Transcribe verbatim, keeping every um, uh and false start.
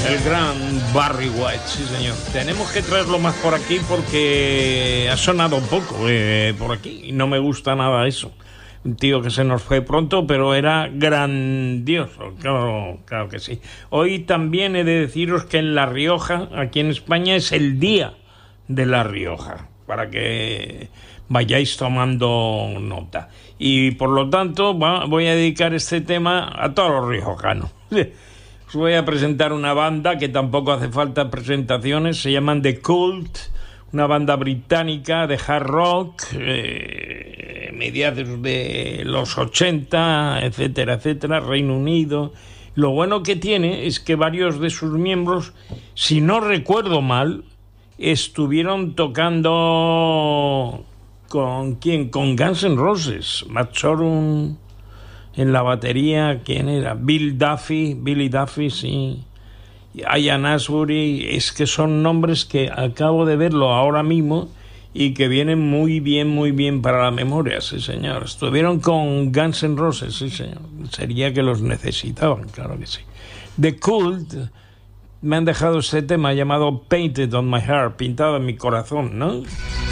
El gran Barry White, sí señor. Tenemos que traerlo más por aquí porque ha sonado un poco eh, por aquí y no me gusta nada eso. Un tío que se nos fue pronto, pero era grandioso, claro, claro que sí. Hoy también he de deciros que en La Rioja, aquí en España, es el Día de La Rioja, para que vayáis tomando nota. Y por lo tanto va, voy a dedicar este tema a todos los riojanos. Os voy a presentar una banda que tampoco hace falta presentaciones, se llaman The Cult, una banda británica de hard rock, eh, mediados de los ochenta, etcétera, etcétera, Reino Unido. Lo bueno que tiene es que varios de sus miembros, si no recuerdo mal, estuvieron tocando con ¿quién? Con Guns N' Roses, Matt Sorum en la batería, ¿quién era? Bill Duffy, Billy Duffy, sí. Ian Astbury, es que son nombres que acabo de verlo ahora mismo y que vienen muy bien, muy bien para la memoria, sí señor. Estuvieron con Guns N' Roses, sí señor. Sería que los necesitaban, claro que sí. The Cult me han dejado este tema llamado Painted on My Heart, pintado en mi corazón, ¿no?